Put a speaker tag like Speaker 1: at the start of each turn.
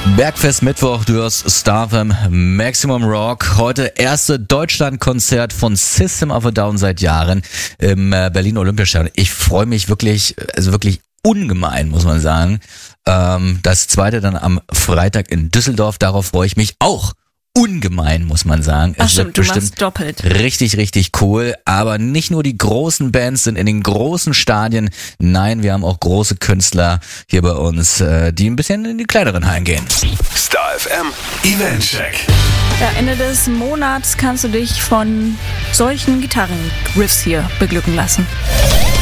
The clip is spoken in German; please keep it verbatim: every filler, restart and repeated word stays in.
Speaker 1: Bergfest Mittwoch, du hörst Star F M Maximum Rock. Heute erste Deutschlandkonzert von System of a Down seit Jahren im Berliner Olympiastadion. Ich freue mich wirklich, also wirklich ungemein, muss man sagen. Ähm, das zweite dann am Freitag in Düsseldorf, darauf freue ich mich auch. Ungemein, muss man sagen.
Speaker 2: Ach
Speaker 1: es
Speaker 2: stimmt,
Speaker 1: wird
Speaker 2: du
Speaker 1: bestimmt
Speaker 2: machst doppelt.
Speaker 1: Richtig, richtig cool. Aber nicht nur die großen Bands sind in den großen Stadien. Nein, wir haben auch große Künstler hier bei uns, die ein bisschen in die kleineren Hallen gehen.
Speaker 3: Star F M Eventcheck.
Speaker 2: Ja, Ende des Monats kannst du dich von solchen Gitarrenriffs hier beglücken lassen.